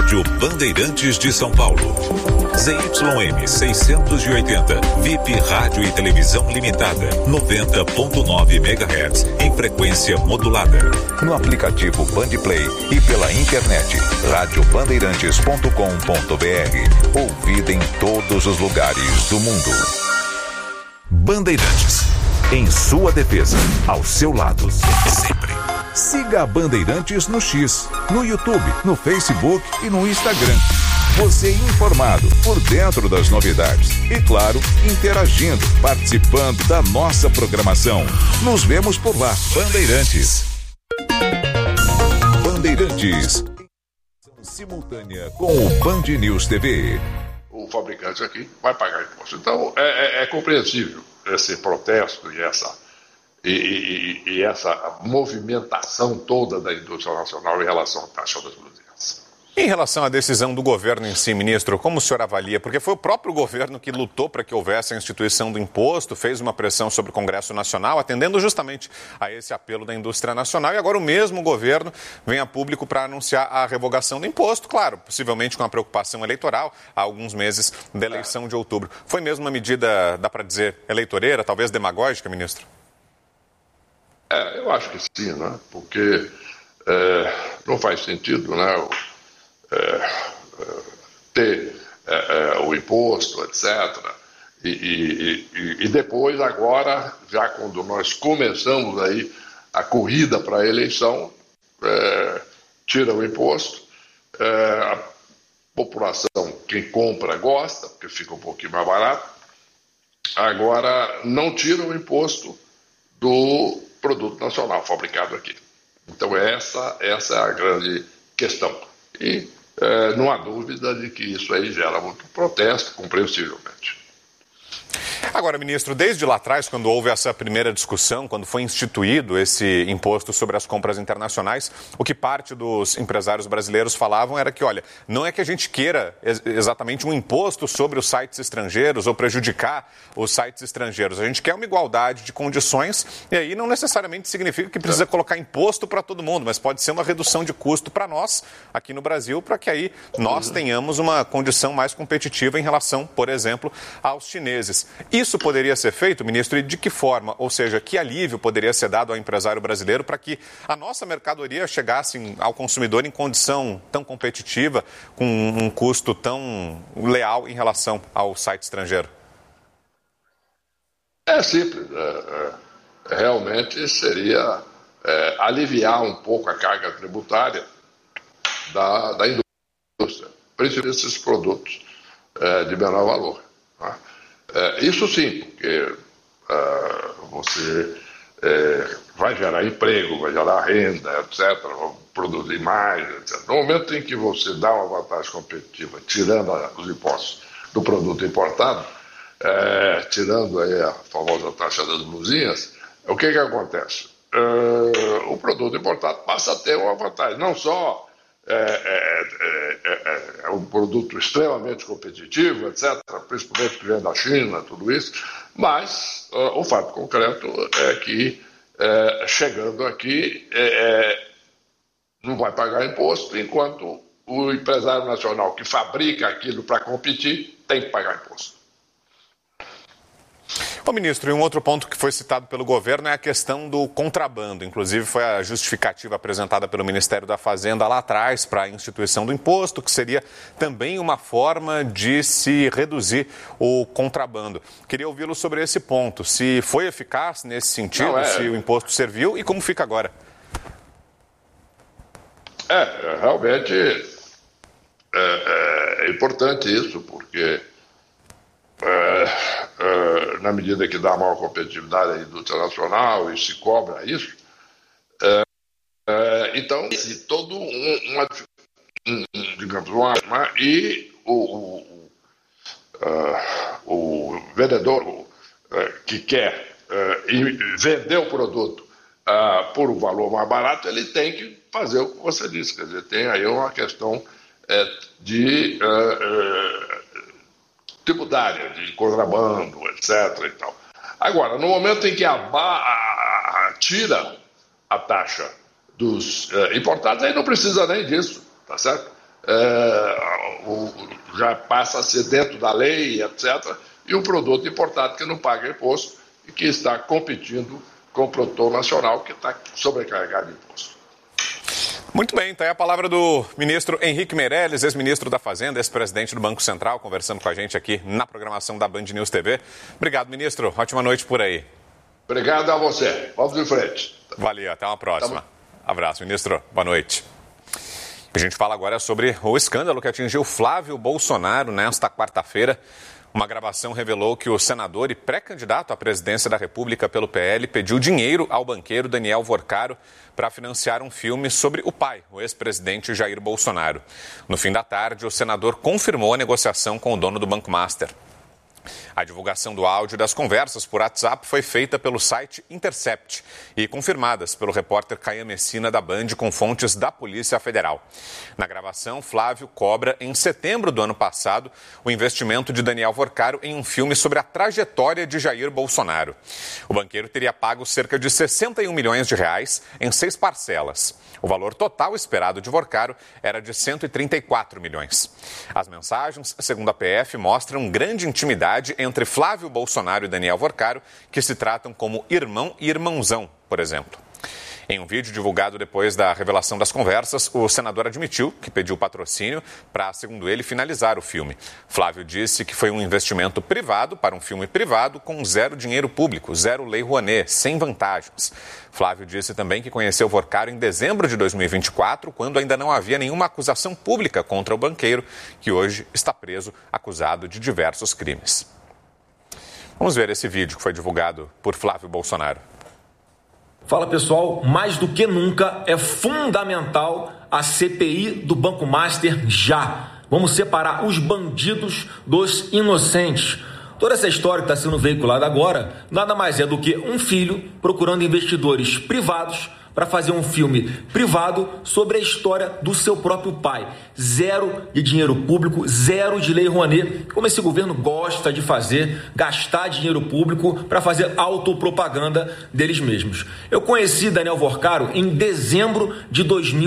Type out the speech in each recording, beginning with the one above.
Rádio Bandeirantes de São Paulo. ZYM 680, VIP Rádio e Televisão Limitada, 90.9 MHz, em frequência modulada. No aplicativo Bandplay e pela internet, radiobandeirantes.com.br. Ouvida em todos os lugares do mundo. Bandeirantes, em sua defesa, ao seu lado, sempre. Siga a Bandeirantes no X, no YouTube, no Facebook e no Instagram. Você informado, por dentro das novidades e, claro, interagindo, participando da nossa programação. Nos vemos por lá. Bandeirantes. Bandeirantes. Simultânea com o Band News TV. O fabricante aqui vai pagar imposto. Então, é compreensível esse protesto e essa movimentação toda da indústria nacional em relação à taxa das blusinhas. Em relação à decisão do governo em si, ministro, como o senhor avalia? Porque foi o próprio governo que lutou para que houvesse a instituição do imposto, fez uma pressão sobre o Congresso Nacional, atendendo justamente a esse apelo da indústria nacional, e agora o mesmo governo vem a público para anunciar a revogação do imposto, claro, possivelmente com a preocupação eleitoral, há alguns meses da eleição de outubro. Foi mesmo uma medida, dá para dizer, eleitoreira, talvez demagógica, ministro? Eu acho que sim, né? Porque não faz sentido, né? Ter o imposto, etc. E depois, agora, já quando nós começamos aí a corrida para a eleição, tira o imposto, a população, quem compra, gosta, porque fica um pouquinho mais barato, agora não tira o imposto do produto nacional fabricado aqui. Então essa é a grande questão. E não há dúvida de que isso aí gera muito protesto, compreensivelmente. Agora, ministro, desde lá atrás, quando houve essa primeira discussão, quando foi instituído esse imposto sobre as compras internacionais, o que parte dos empresários brasileiros falavam era que, olha, não é que a gente queira exatamente um imposto sobre os sites estrangeiros ou prejudicar os sites estrangeiros. A gente quer uma igualdade de condições e aí não necessariamente significa que precisa colocar imposto para todo mundo, mas pode ser uma redução de custo para nós aqui no Brasil, para que aí nós tenhamos uma condição mais competitiva em relação, por exemplo, aos chineses. Isso poderia ser feito, ministro, e de que forma? Ou seja, que alívio poderia ser dado ao empresário brasileiro para que a nossa mercadoria chegasse ao consumidor em condição tão competitiva, com um custo tão leal em relação ao site estrangeiro? É simples. Realmente seria aliviar um pouco a carga tributária da indústria, principalmente esses produtos de menor valor. Né? Isso sim, porque você vai gerar emprego, vai gerar renda, etc., vai produzir mais, etc. No momento em que você dá uma vantagem competitiva, tirando os impostos do produto importado, tirando aí a famosa taxa das blusinhas, o que acontece? O produto importado passa a ter uma vantagem, não só é um produto extremamente competitivo, etc., principalmente que vem da China, tudo isso, mas o fato concreto é que, chegando aqui, não vai pagar imposto, enquanto o empresário nacional que fabrica aquilo para competir tem que pagar imposto. Ô, ministro, e um outro ponto que foi citado pelo governo é a questão do contrabando. Inclusive, foi a justificativa apresentada pelo Ministério da Fazenda lá atrás para a instituição do imposto, que seria também uma forma de se reduzir o contrabando. Queria ouvi-lo sobre esse ponto, se foi eficaz nesse sentido, se o imposto serviu e como fica agora. Realmente é importante isso, porque na medida que dá maior competitividade à indústria nacional e se cobra isso, então se todo e o vendedor que quer vender o produto por um valor mais barato, ele tem que fazer o que você disse, quer dizer, tem aí uma questão de tributária, de contrabando, etc. e tal. Agora, no momento em que tira a taxa dos importados, aí não precisa nem disso, tá certo? já passa a ser dentro da lei, etc., e um produto importado que não paga imposto e que está competindo com o produtor nacional que está sobrecarregado de imposto. Muito bem, então é a palavra do ministro Henrique Meirelles, ex-ministro da Fazenda, ex-presidente do Banco Central, conversando com a gente aqui na programação da Band News TV. Obrigado, ministro. Ótima noite por aí. Obrigado a você. Vamos em frente. Valeu, até uma próxima. Abraço, ministro. Boa noite. A gente fala agora sobre o escândalo que atingiu Flávio Bolsonaro nesta quarta-feira. Uma gravação revelou que o senador e pré-candidato à presidência da República pelo PL pediu dinheiro ao banqueiro Daniel Vorcaro para financiar um filme sobre o pai, o ex-presidente Jair Bolsonaro. No fim da tarde, o senador confirmou a negociação com o dono do Banco Master. A divulgação do áudio das conversas por WhatsApp foi feita pelo site Intercept e confirmadas pelo repórter Caia Messina da Band com fontes da Polícia Federal. Na gravação, Flávio cobra, em setembro do ano passado, o investimento de Daniel Vorcaro em um filme sobre a trajetória de Jair Bolsonaro. O banqueiro teria pago cerca de 61 milhões de reais em 6 parcelas. O valor total esperado de Vorcaro era de 134 milhões. As mensagens, segundo a PF, mostram grande intimidade entre Flávio Bolsonaro e Daniel Vorcaro, que se tratam como irmão e irmãozão, por exemplo. Em um vídeo divulgado depois da revelação das conversas, o senador admitiu que pediu patrocínio para, segundo ele, finalizar o filme. Flávio disse que foi um investimento privado para um filme privado com zero dinheiro público, zero lei Rouanet, sem vantagens. Flávio disse também que conheceu Vorcaro em dezembro de 2024, quando ainda não havia nenhuma acusação pública contra o banqueiro, que hoje está preso, acusado de diversos crimes. Vamos ver esse vídeo que foi divulgado por Flávio Bolsonaro. Fala pessoal, mais do que nunca é fundamental a CPI do Banco Master já. Vamos separar os bandidos dos inocentes. Toda essa história que está sendo veiculada agora nada mais é do que um filho procurando investidores privados para fazer um filme privado sobre a história do seu próprio pai. Zero de dinheiro público, zero de lei Rouanet, como esse governo gosta de fazer, gastar dinheiro público para fazer autopropaganda deles mesmos. Eu conheci Daniel Vorcaro em dezembro de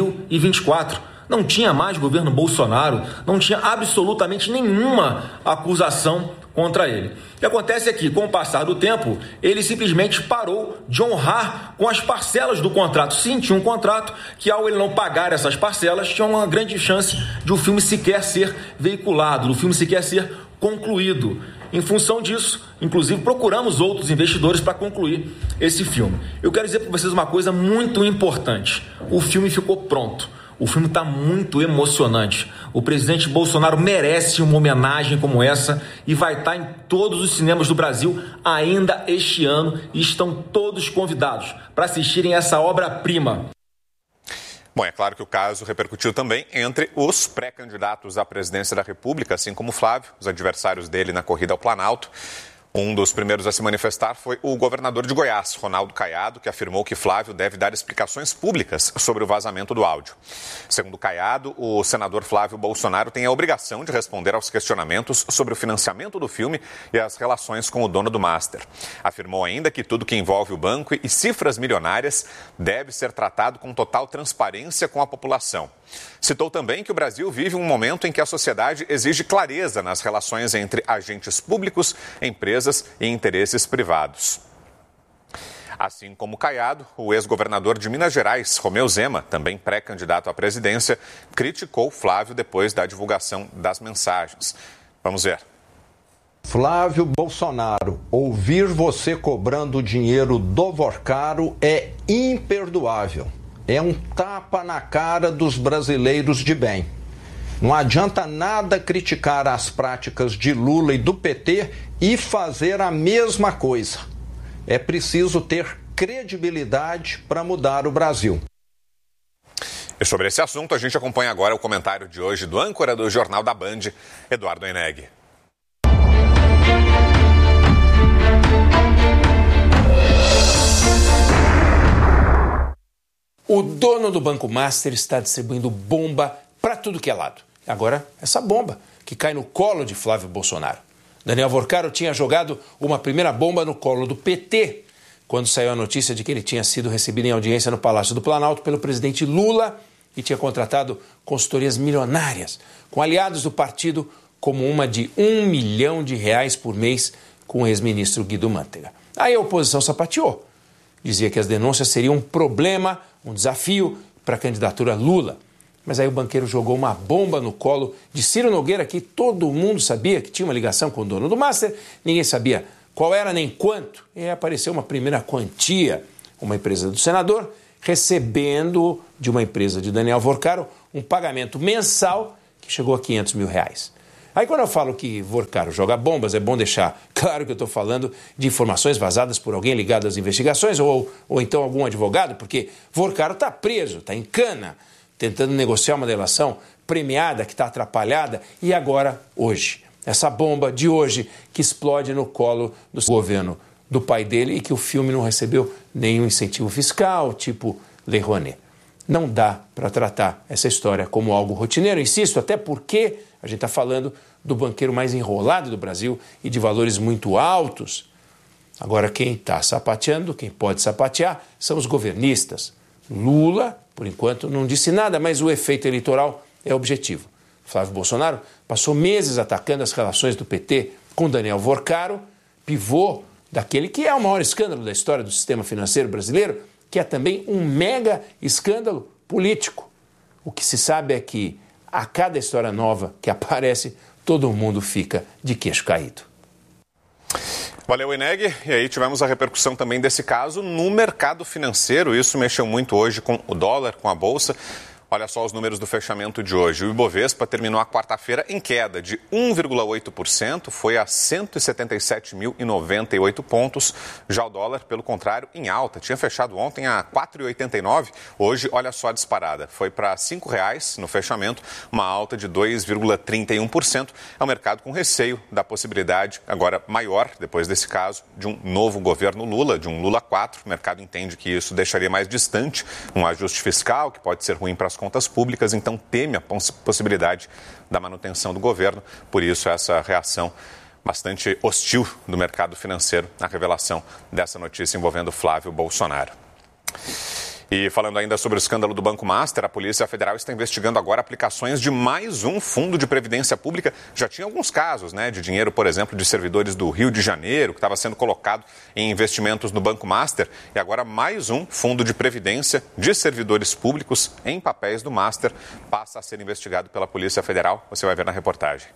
2024. Não tinha mais governo Bolsonaro, não tinha absolutamente nenhuma acusação contra ele. O que acontece é que, com o passar do tempo, ele simplesmente parou de honrar com as parcelas do contrato. Sim, tinha um contrato que, ao ele não pagar essas parcelas, tinha uma grande chance de o filme sequer ser veiculado, do filme sequer ser concluído. Em função disso, inclusive, procuramos outros investidores para concluir esse filme. Eu quero dizer para vocês uma coisa muito importante. O filme ficou pronto. O filme está muito emocionante. O presidente Bolsonaro merece uma homenagem como essa e vai estar em todos os cinemas do Brasil ainda este ano e estão todos convidados para assistirem essa obra-prima. Bom, é claro que o caso repercutiu também entre os pré-candidatos à presidência da República, assim como Flávio, os adversários dele na corrida ao Planalto. Um dos primeiros a se manifestar foi o governador de Goiás, Ronaldo Caiado, que afirmou que Flávio deve dar explicações públicas sobre o vazamento do áudio. Segundo Caiado, o senador Flávio Bolsonaro tem a obrigação de responder aos questionamentos sobre o financiamento do filme e as relações com o dono do Master. Afirmou ainda que tudo que envolve o banco e cifras milionárias deve ser tratado com total transparência com a população. Citou também que o Brasil vive um momento em que a sociedade exige clareza nas relações entre agentes públicos, empresas e interesses privados. Assim como Caiado, o ex-governador de Minas Gerais, Romeu Zema, também pré-candidato à presidência, criticou Flávio depois da divulgação das mensagens. Vamos ver. Flávio Bolsonaro, ouvir você cobrando dinheiro do Vorcaro é imperdoável. É um tapa na cara dos brasileiros de bem. Não adianta nada criticar as práticas de Lula e do PT e fazer a mesma coisa. É preciso ter credibilidade para mudar o Brasil. E sobre esse assunto, a gente acompanha agora o comentário de hoje do âncora do Jornal da Band, Eduardo Eneg. O dono do Banco Master está distribuindo bomba para tudo que é lado. Agora, essa bomba que cai no colo de Flávio Bolsonaro. Daniel Vorcaro tinha jogado uma primeira bomba no colo do PT, quando saiu a notícia de que ele tinha sido recebido em audiência no Palácio do Planalto pelo presidente Lula e tinha contratado consultorias milionárias com aliados do partido, como uma de R$1 milhão por mês com o ex-ministro Guido Mantega. Aí a oposição sapateou. Dizia que as denúncias seriam um problema, um desafio para a candidatura Lula. Mas aí o banqueiro jogou uma bomba no colo de Ciro Nogueira, que todo mundo sabia que tinha uma ligação com o dono do Master, ninguém sabia qual era nem quanto. E aí apareceu uma primeira quantia, uma empresa do senador, recebendo de uma empresa de Daniel Vorcaro um pagamento mensal que chegou a R$500 mil. Aí quando eu falo que Vorcaro joga bombas, é bom deixar claro que eu estou falando de informações vazadas por alguém ligado às investigações ou então algum advogado, porque Vorcaro está preso, está em cana, tentando negociar uma delação premiada que está atrapalhada e agora, hoje, essa bomba de hoje que explode no colo do governo do pai dele e que o filme não recebeu nenhum incentivo fiscal, tipo Lei Rouanet. Não dá para tratar essa história como algo rotineiro, insisto, até porque a gente está falando do banqueiro mais enrolado do Brasil e de valores muito altos. Agora, quem está sapateando, quem pode sapatear, são os governistas. Lula, por enquanto, não disse nada, mas o efeito eleitoral é objetivo. Flávio Bolsonaro passou meses atacando as relações do PT com Daniel Vorcaro, pivô daquele que é o maior escândalo da história do sistema financeiro brasileiro, que é também um mega escândalo político. O que se sabe é que a cada história nova que aparece, todo mundo fica de queixo caído. Valeu, Eneg. E aí tivemos a repercussão também desse caso no mercado financeiro. Isso mexeu muito hoje com o dólar, com a Bolsa. Olha só os números do fechamento de hoje. O Ibovespa terminou a quarta-feira em queda de 1,8%, foi a 177.098 pontos. Já o dólar, pelo contrário, em alta. Tinha fechado ontem a 4,89. Hoje, olha só a disparada. Foi para R$ 5,00 no fechamento, uma alta de 2,31%. É um mercado com receio da possibilidade, agora maior, depois desse caso, de um novo governo Lula, de um Lula 4. O mercado entende que isso deixaria mais distante um ajuste fiscal, que pode ser ruim para as contas públicas, então teme a possibilidade da manutenção do governo. Por isso, essa reação bastante hostil do mercado financeiro na revelação dessa notícia envolvendo Flávio Bolsonaro. E falando ainda sobre o escândalo do Banco Master, a Polícia Federal está investigando agora aplicações de mais um fundo de previdência pública. Já tinha alguns casos, de dinheiro, por exemplo, de servidores do Rio de Janeiro, que estava sendo colocado em investimentos no Banco Master. E agora mais um fundo de previdência de servidores públicos em papéis do Master passa a ser investigado pela Polícia Federal. Você vai ver na reportagem.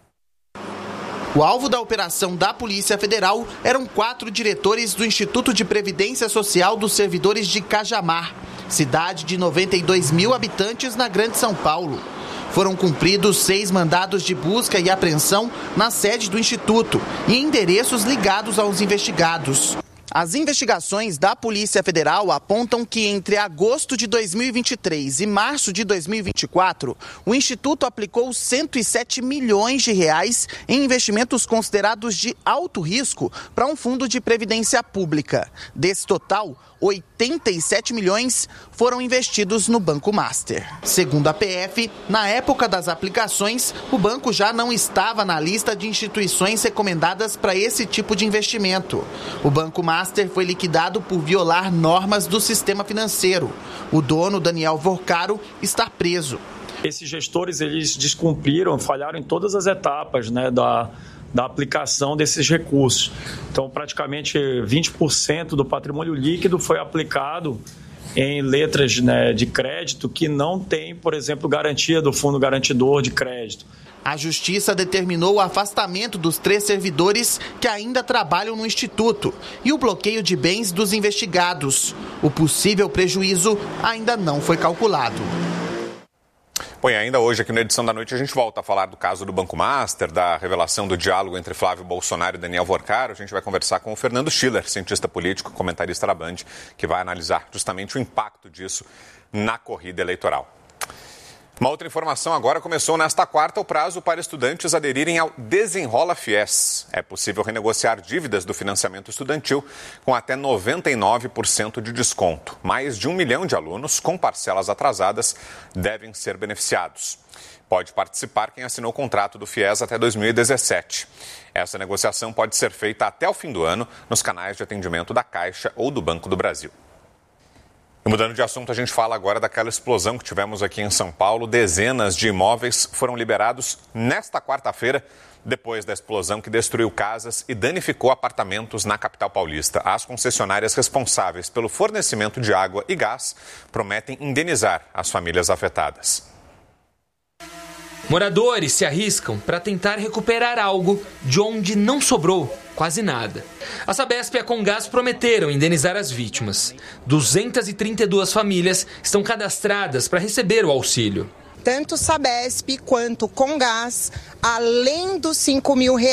O alvo da operação da Polícia Federal eram 4 diretores do Instituto de Previdência Social dos Servidores de Cajamar, cidade de 92 mil habitantes na Grande São Paulo. Foram cumpridos 6 mandados de busca e apreensão na sede do Instituto e em endereços ligados aos investigados. As investigações da Polícia Federal apontam que entre agosto de 2023 e março de 2024, o Instituto aplicou R$107 milhões em investimentos considerados de alto risco para um fundo de previdência pública. Desse total, 87 milhões foram investidos no Banco Master. Segundo a PF, na época das aplicações, o banco já não estava na lista de instituições recomendadas para esse tipo de investimento. O Banco Master foi liquidado por violar normas do sistema financeiro. O dono, Daniel Vorcaro, está preso. Esses gestores, eles descumpriram, falharam em todas as etapas, da aplicação desses recursos. Então, praticamente 20% do patrimônio líquido foi aplicado em letras de crédito que não tem, por exemplo, garantia do fundo garantidor de crédito. A Justiça determinou o afastamento dos 3 servidores que ainda trabalham no Instituto e o bloqueio de bens dos investigados. O possível prejuízo ainda não foi calculado. Bom, e ainda hoje aqui na edição da noite a gente volta a falar do caso do Banco Master, da revelação do diálogo entre Flávio Bolsonaro e Daniel Vorcaro. A gente vai conversar com o Fernando Schiller, cientista político, comentarista da Band, que vai analisar justamente o impacto disso na corrida eleitoral. Uma outra informação agora: começou nesta quarta o prazo para estudantes aderirem ao Desenrola Fies. É possível renegociar dívidas do financiamento estudantil com até 99% de desconto. Mais de 1 milhão de alunos com parcelas atrasadas devem ser beneficiados. Pode participar quem assinou o contrato do Fies até 2017. Essa negociação pode ser feita até o fim do ano nos canais de atendimento da Caixa ou do Banco do Brasil. Mudando de assunto, a gente fala agora daquela explosão que tivemos aqui em São Paulo. Dezenas de imóveis foram liberados nesta quarta-feira, depois da explosão que destruiu casas e danificou apartamentos na capital paulista. As concessionárias responsáveis pelo fornecimento de água e gás prometem indenizar as famílias afetadas. Moradores se arriscam para tentar recuperar algo de onde não sobrou quase nada. A Sabesp e a Comgás prometeram indenizar as vítimas. 232 famílias estão cadastradas para receber o auxílio. Tanto Sabesp quanto Comgás, além dos R$5.000